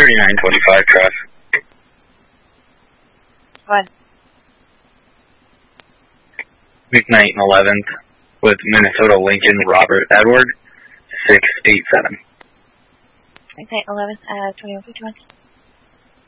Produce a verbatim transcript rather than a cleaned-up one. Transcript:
thirty-nine twenty-five cross. What? McKnight and eleventh with Minnesota Lincoln Robert Edward, six eight seven. McKnight eleventh, uh, twenty-one fifty-one.